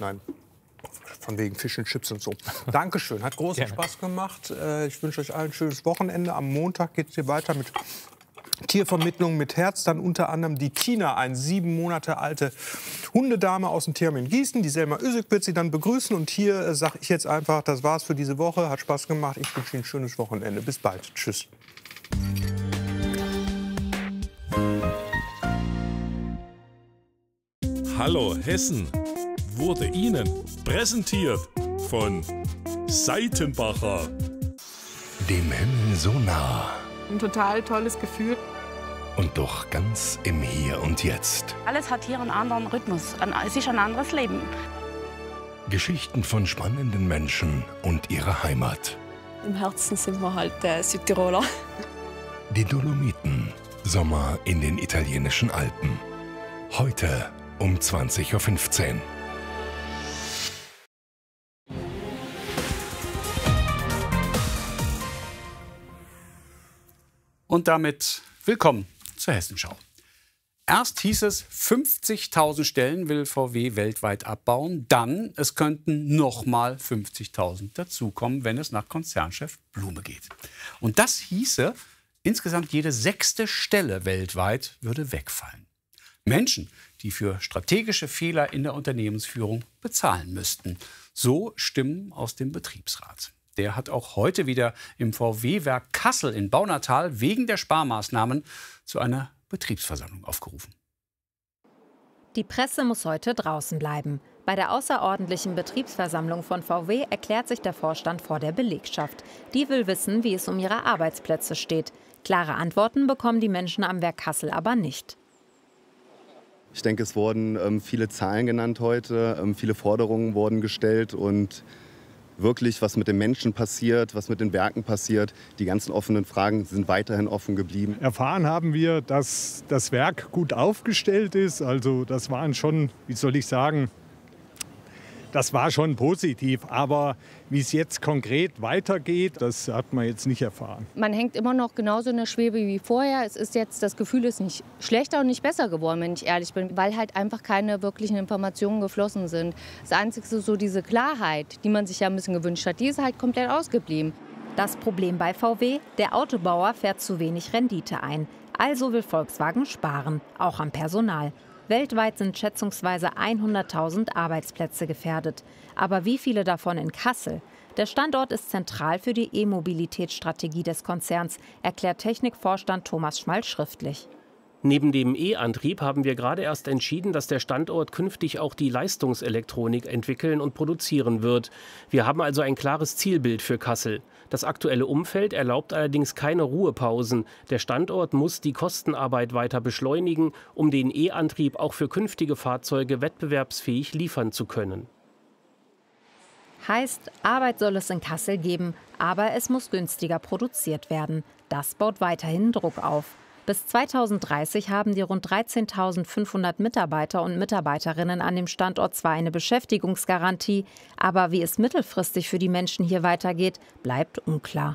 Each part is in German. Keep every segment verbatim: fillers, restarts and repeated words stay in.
Nein. Von wegen Fish and Chips und so. Dankeschön, hat großen Gerne. Spaß gemacht. Ich wünsche euch allen ein schönes Wochenende. Am Montag geht es hier weiter mit Tiervermittlung mit Herz. Dann unter anderem die Tina, eine sieben Monate alte Hundedame aus dem Tierheim in Gießen. Die Selma Ösig wird sie dann begrüßen. Und hier äh, sage ich jetzt einfach, das war's für diese Woche. Hat Spaß gemacht. Ich wünsche Ihnen ein schönes Wochenende. Bis bald. Tschüss. Hallo Hessen wurde Ihnen präsentiert von Seitenbacher. Dem Himmel so nah. Ein total tolles Gefühl. Und doch ganz im Hier und Jetzt. Alles hat hier einen anderen Rhythmus, ein, es ist ein anderes Leben. Geschichten von spannenden Menschen und ihrer Heimat. Im Herzen sind wir halt äh, Südtiroler. Die Dolomiten, Sommer in den italienischen Alpen. Heute um zwanzig Uhr fünfzehn. Und damit willkommen zur Hessenschau. Erst hieß es, fünfzigtausend Stellen will V W weltweit abbauen. Dann, es könnten noch mal fünfzigtausend dazukommen, wenn es nach Konzernchef Blume geht. Und das hieße, insgesamt jede sechste Stelle weltweit würde wegfallen. Menschen, die für strategische Fehler in der Unternehmensführung bezahlen müssten. So Stimmen aus dem Betriebsrat. Der hat auch heute wieder im V W-Werk Kassel in Baunatal wegen der Sparmaßnahmen zu einer Betriebsversammlung aufgerufen. Die Presse muss heute draußen bleiben. Bei der außerordentlichen Betriebsversammlung von V W erklärt sich der Vorstand vor der Belegschaft. Die will wissen, wie es um ihre Arbeitsplätze steht. Klare Antworten bekommen die Menschen am Werk Kassel aber nicht. Ich denke, es wurden ähm, viele Zahlen genannt heute, ähm, viele Forderungen wurden gestellt und wirklich, was mit den Menschen passiert, was mit den Werken passiert, die ganzen offenen Fragen sind weiterhin offen geblieben. Erfahren haben wir, dass das Werk gut aufgestellt ist. Also das waren schon, wie soll ich sagen, das war schon positiv. Aber wie es jetzt konkret weitergeht, das hat man jetzt nicht erfahren. Man hängt immer noch genauso in der Schwebe wie vorher. Es ist jetzt, das Gefühl ist nicht schlechter und nicht besser geworden, wenn ich ehrlich bin, weil halt einfach keine wirklichen Informationen geflossen sind. Das Einzige ist so diese Klarheit, die man sich ja ein bisschen gewünscht hat, die ist halt komplett ausgeblieben. Das Problem bei V W, der Autobauer fährt zu wenig Rendite ein. Also will Volkswagen sparen, auch am Personal. Weltweit sind schätzungsweise hunderttausend Arbeitsplätze gefährdet. Aber wie viele davon in Kassel? Der Standort ist zentral für die E-Mobilitätsstrategie des Konzerns, erklärt Technikvorstand Thomas Schmal schriftlich. Neben dem E-Antrieb haben wir gerade erst entschieden, dass der Standort künftig auch die Leistungselektronik entwickeln und produzieren wird. Wir haben also ein klares Zielbild für Kassel. Das aktuelle Umfeld erlaubt allerdings keine Ruhepausen. Der Standort muss die Kostenarbeit weiter beschleunigen, um den E-Antrieb auch für künftige Fahrzeuge wettbewerbsfähig liefern zu können. Heißt, Arbeit soll es in Kassel geben, aber es muss günstiger produziert werden. Das baut weiterhin Druck auf. Bis zweitausenddreißig haben die rund dreizehntausendfünfhundert Mitarbeiter und Mitarbeiterinnen an dem Standort zwar eine Beschäftigungsgarantie, aber wie es mittelfristig für die Menschen hier weitergeht, bleibt unklar.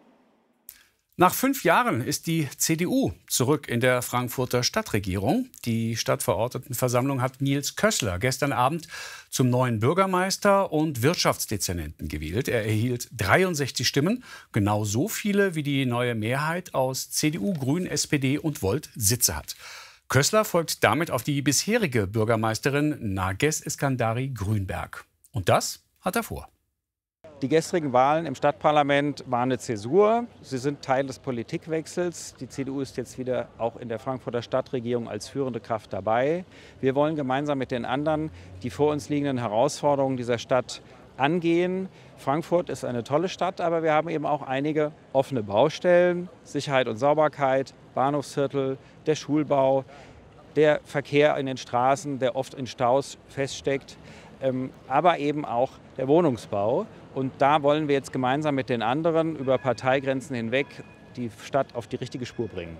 Nach fünf Jahren ist die C D U zurück in der Frankfurter Stadtregierung. Die Stadtverordnetenversammlung hat Nils Kössler gestern Abend zum neuen Bürgermeister und Wirtschaftsdezernenten gewählt. Er erhielt dreiundsechzig Stimmen, genau so viele wie die neue Mehrheit aus C D U, Grünen, S P D und Volt Sitze hat. Kössler folgt damit auf die bisherige Bürgermeisterin Narges Eskandari Grünberg. Und das hat er vor. Die gestrigen Wahlen im Stadtparlament waren eine Zäsur. Sie sind Teil des Politikwechsels. Die C D U ist jetzt wieder auch in der Frankfurter Stadtregierung als führende Kraft dabei. Wir wollen gemeinsam mit den anderen die vor uns liegenden Herausforderungen dieser Stadt angehen. Frankfurt ist eine tolle Stadt, aber wir haben eben auch einige offene Baustellen. Sicherheit und Sauberkeit, Bahnhofsviertel, der Schulbau, der Verkehr in den Straßen, der oft in Staus feststeckt, aber eben auch der Wohnungsbau. Und da wollen wir jetzt gemeinsam mit den anderen über Parteigrenzen hinweg die Stadt auf die richtige Spur bringen.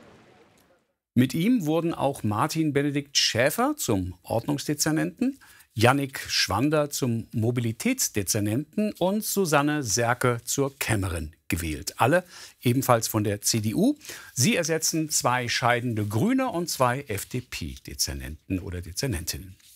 Mit ihm wurden auch Martin Benedikt Schäfer zum Ordnungsdezernenten, Jannik Schwander zum Mobilitätsdezernenten und Susanne Serke zur Kämmerin gewählt. Alle ebenfalls von der C D U. Sie ersetzen zwei scheidende Grüne und zwei F D P-Dezernenten oder Dezernentinnen.